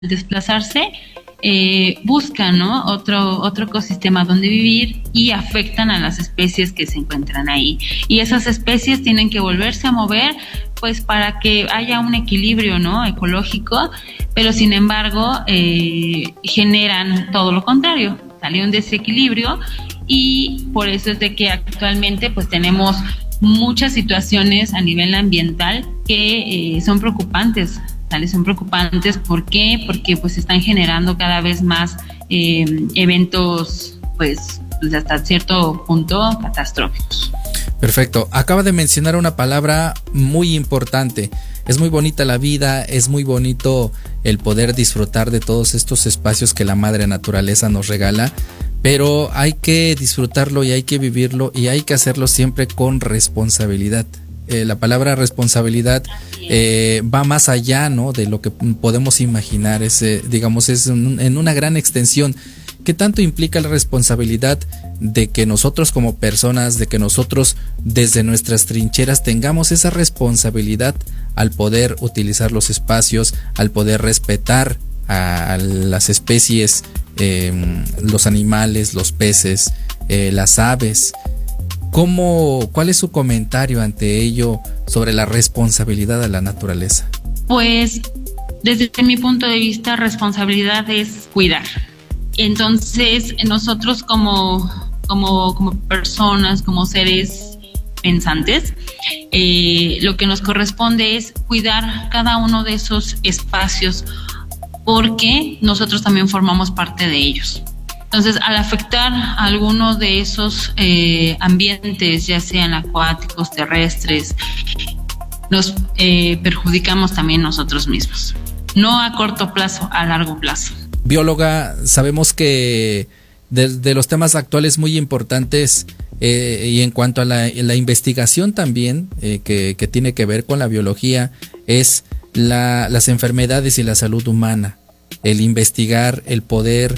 desplazarse, buscan, ¿no?, otro ecosistema donde vivir y afectan a las especies que se encuentran ahí. Y esas especies tienen que volverse a mover, pues, para que haya un equilibrio, ¿no?, ecológico, pero sin embargo generan todo lo contrario, sale un desequilibrio, y por eso es de que actualmente pues tenemos muchas situaciones a nivel ambiental que son preocupantes. Son preocupantes. ¿Por qué? Porque pues están generando cada vez más eventos pues hasta cierto punto catastróficos. Perfecto. Acaba de mencionar una palabra muy importante. Es muy bonita la vida, es muy bonito el poder disfrutar de todos estos espacios que la madre naturaleza nos regala, pero hay que disfrutarlo y hay que vivirlo y hay que hacerlo siempre con responsabilidad. La palabra responsabilidad va más allá, ¿no?, de lo que podemos imaginar. Es en una gran extensión. ¿Qué tanto implica la responsabilidad de que nosotros como personas, de que nosotros desde nuestras trincheras tengamos esa responsabilidad al poder utilizar los espacios, al poder respetar a las especies, los animales, los peces, las aves? ¿Cuál es su comentario ante ello sobre la responsabilidad de la naturaleza? Pues desde mi punto de vista, responsabilidad es cuidar. Entonces nosotros como personas, como seres pensantes, lo que nos corresponde es cuidar cada uno de esos espacios, porque nosotros también formamos parte de ellos. Entonces, al afectar alguno de esos ambientes, ya sean acuáticos, terrestres, nos perjudicamos también nosotros mismos. No a corto plazo, a largo plazo. Bióloga, sabemos que de los temas actuales muy importantes y en cuanto a la investigación también, que tiene que ver con la biología, es las enfermedades y la salud humana. El investigar, el poder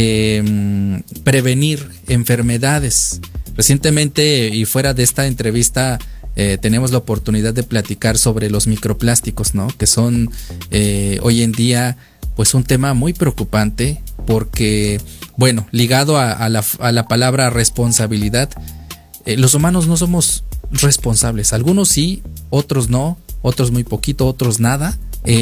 prevenir enfermedades. Recientemente y fuera de esta entrevista tenemos la oportunidad de platicar sobre los microplásticos, ¿no?, que son hoy en día pues un tema muy preocupante, porque bueno, ligado a la palabra responsabilidad, los humanos no somos responsables. Algunos sí, otros no, otros muy poquito, otros nada.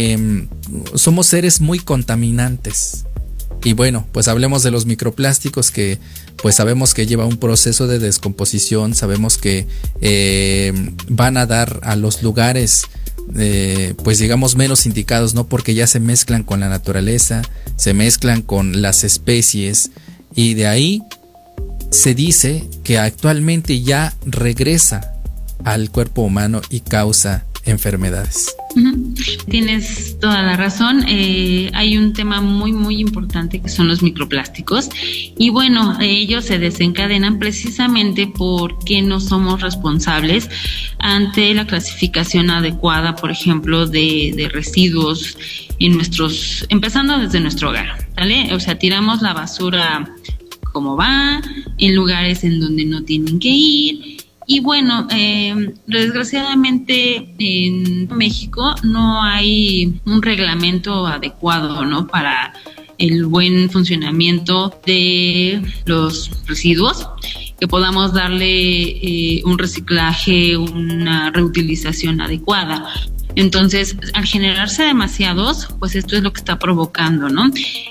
Somos seres muy contaminantes. Y bueno, pues hablemos de los microplásticos, que pues sabemos que lleva un proceso de descomposición, sabemos que van a dar a los lugares pues digamos menos indicados, ¿no?, porque ya se mezclan con la naturaleza, se mezclan con las especies, y de ahí se dice que actualmente ya regresa al cuerpo humano y causa enfermedades. Tienes toda la razón. Hay un tema muy muy importante que son los microplásticos, y bueno, ellos se desencadenan precisamente porque no somos responsables ante la clasificación adecuada, por ejemplo, de residuos empezando desde nuestro hogar, ¿vale? O sea, tiramos la basura como va, en lugares en donde no tienen que ir. Y bueno, desgraciadamente en México no hay un reglamento adecuado, ¿no?, para el buen funcionamiento de los residuos, que podamos darle un reciclaje, una reutilización adecuada. Entonces, al generarse demasiados, pues esto es lo que está provocando, ¿no?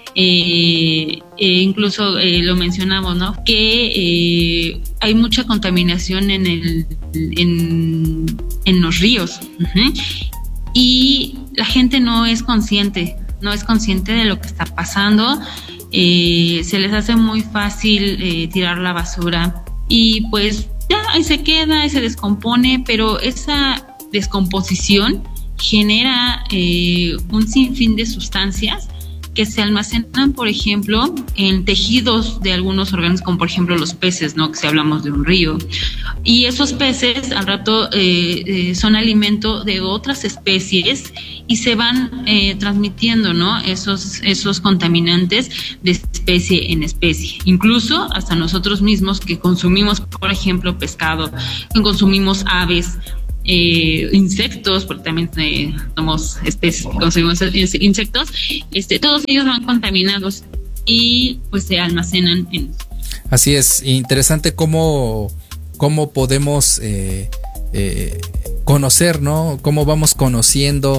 Incluso lo mencionamos, ¿no?, que hay mucha contaminación en los ríos. Y la gente no es consciente de lo que está pasando. Se les hace muy fácil tirar la basura y pues ya ahí se queda, ahí se descompone, pero esa descomposición genera un sinfín de sustancias que se almacenan, por ejemplo, en tejidos de algunos órganos, como por ejemplo los peces, ¿no?, que si hablamos de un río. Y esos peces al rato son alimento de otras especies y se van transmitiendo, ¿no?, esos contaminantes de especie en especie. Incluso hasta nosotros mismos que consumimos, por ejemplo, pescado, que consumimos aves, insectos, porque también somos especies que consumimos insectos, todos ellos van contaminados y pues se almacenan en... Así es, interesante cómo podemos conocer, ¿no? Cómo vamos conociendo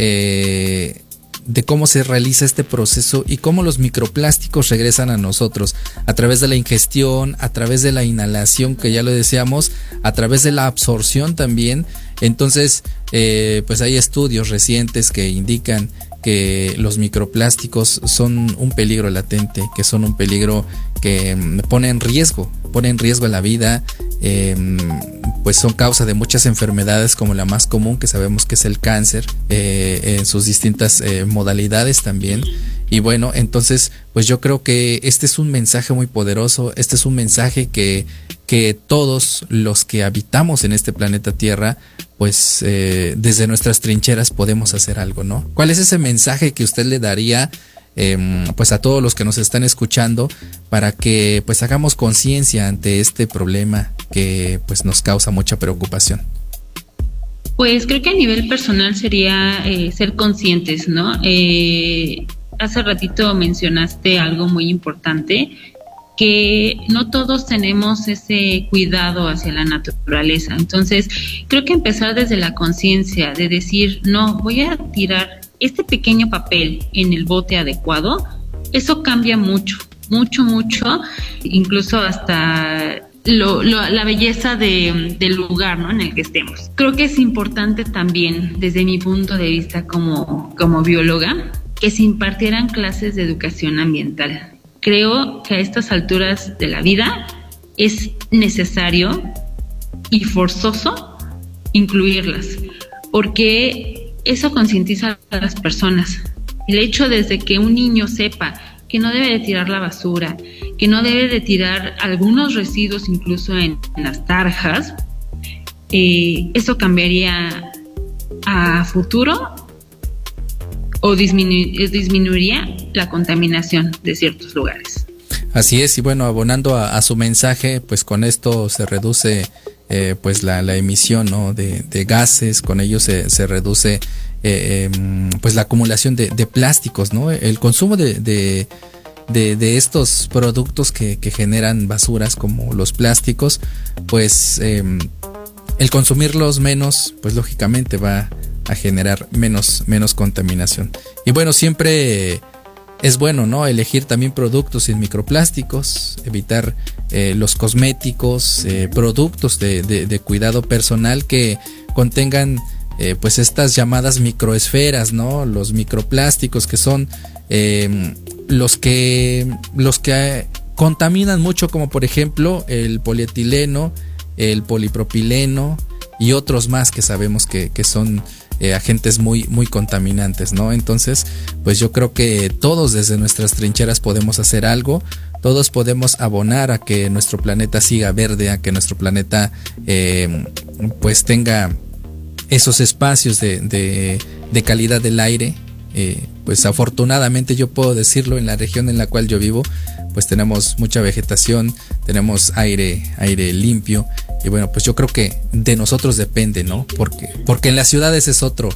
de cómo se realiza este proceso y cómo los microplásticos regresan a nosotros a través de la ingestión, a través de la inhalación, que ya lo decíamos, a través de la absorción también. Entonces, pues hay estudios recientes que indican que los microplásticos son un peligro latente, que son un peligro que pone en riesgo la vida, pues son causa de muchas enfermedades, como la más común que sabemos que es el cáncer, en sus distintas modalidades también. Y bueno, entonces pues yo creo que este es un mensaje muy poderoso, este es un mensaje que todos los que habitamos en este planeta Tierra, pues desde nuestras trincheras podemos hacer algo, ¿no? ¿Cuál es ese mensaje que usted le daría pues a todos los que nos están escuchando para que pues hagamos conciencia ante este problema que pues nos causa mucha preocupación? Pues creo que a nivel personal sería ser conscientes, ¿no? Hace ratito mencionaste algo muy importante, que no todos tenemos ese cuidado hacia la naturaleza. Entonces, creo que empezar desde la conciencia de decir, no, voy a tirar este pequeño papel en el bote adecuado, eso cambia mucho, incluso hasta la belleza del lugar, ¿no?, en el que estemos. Creo que es importante también, desde mi punto de vista como bióloga, que se impartieran clases de educación ambiental. Creo que a estas alturas de la vida es necesario y forzoso incluirlas, porque eso concientiza a las personas. El hecho desde que un niño sepa que no debe de tirar la basura, que no debe de tirar algunos residuos incluso en las tarjas, eso cambiaría a futuro o disminuiría la contaminación de ciertos lugares. Así es, y bueno, abonando a su mensaje, pues con esto se reduce pues la emisión, ¿no?, de gases, con ello se reduce pues la acumulación de plásticos, ¿no? El consumo de estos productos que generan basuras como los plásticos, pues el consumirlos menos, pues lógicamente va a generar menos contaminación. Y bueno, siempre es bueno, ¿no?, elegir también productos sin microplásticos, evitar los cosméticos, productos de cuidado personal que contengan pues estas llamadas microesferas, ¿no?, los microplásticos, que son los que contaminan mucho, como por ejemplo el polietileno, el polipropileno y otros más que sabemos que son agentes muy contaminantes, ¿no? Entonces, pues yo creo que todos desde nuestras trincheras podemos hacer algo, todos podemos abonar a que nuestro planeta siga verde, a que nuestro planeta pues tenga esos espacios de calidad del aire. Pues afortunadamente yo puedo decirlo, en la región en la cual yo vivo, pues tenemos mucha vegetación, tenemos aire limpio, y bueno, pues yo creo que de nosotros depende, ¿no? Porque en las ciudades es otro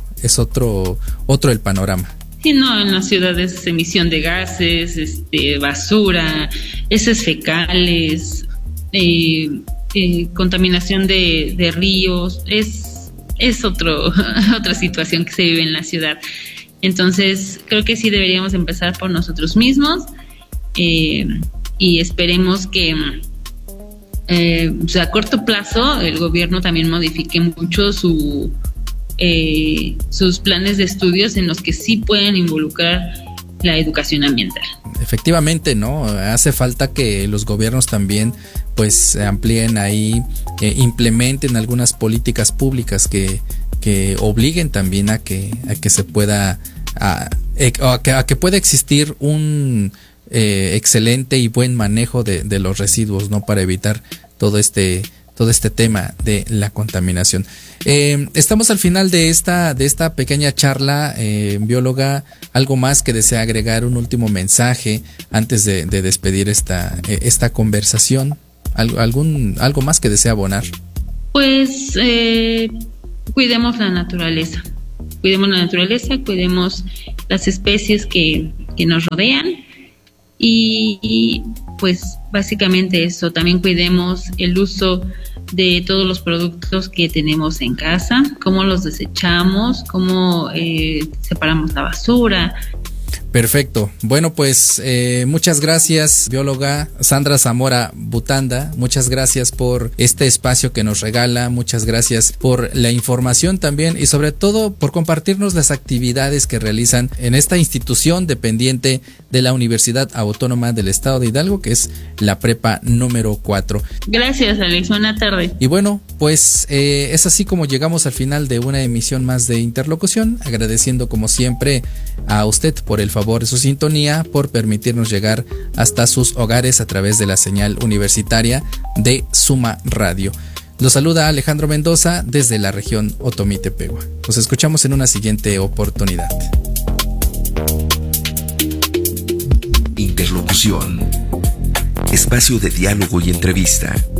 el panorama. Sí, no, en las ciudades es emisión de gases, basura, heces fecales, contaminación de ríos, es otra situación que se vive en la ciudad. Entonces, creo que sí deberíamos empezar por nosotros mismos, y esperemos que a corto plazo el gobierno también modifique mucho sus planes de estudios en los que sí pueden involucrar la educación ambiental. Efectivamente, ¿no? Hace falta que los gobiernos también pues amplíen ahí, implementen algunas políticas públicas que obliguen también a que se pueda a que pueda existir un excelente y buen manejo de los residuos, ¿no?, para evitar todo este tema de la contaminación. Estamos al final de esta pequeña charla, bióloga. ¿Algo más que desea agregar, un último mensaje antes de despedir esta conversación? ¿Algo más que desea abonar? Pues cuidemos la naturaleza. Cuidemos las especies que nos rodean y pues básicamente eso. También cuidemos el uso de todos los productos que tenemos en casa, cómo los desechamos, cómo separamos la basura. Perfecto. Bueno, pues muchas gracias, bióloga Sandra Zamora Butanda. Muchas gracias por este espacio que nos regala. Muchas gracias por la información también y sobre todo por compartirnos las actividades que realizan en esta institución dependiente de la Universidad Autónoma del Estado de Hidalgo, que es la Prepa número 4. Gracias, Alex. Buena tarde. Y bueno, pues es así como llegamos al final de una emisión más de Interlocución, agradeciendo como siempre a usted por el favor de su sintonía, por permitirnos llegar hasta sus hogares a través de la señal universitaria de Suma Radio. Los saluda Alejandro Mendoza desde la región Otomí-Tepehua. Nos escuchamos en una siguiente oportunidad. Interlocución. Espacio de diálogo y entrevista.